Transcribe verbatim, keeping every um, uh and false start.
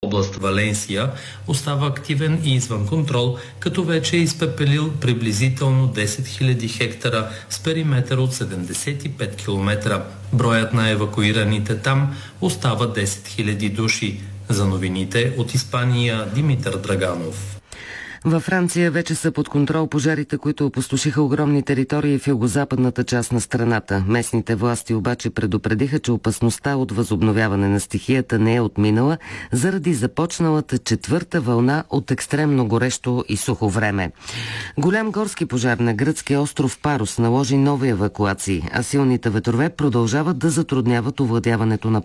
област Валенсия остава активен и извън контрол, като вече е изпепелил приблизително десет хиляди хектара с периметър от седемдесет и пет километра. Броят на евакуираните там остава десет хиляди души. За новините от Испания, Димитър Драганов. Във Франция вече са под контрол пожарите, които опустошиха огромни територии в югозападната част на страната. Местните власти обаче предупредиха, че опасността от възобновяване на стихията не е отминала заради започналата четвърта вълна от екстремно горещо и сухо време. Голям горски пожар на гръцкия остров Парос наложи нови евакуации, а силните ветрове продължават да затрудняват овладяването на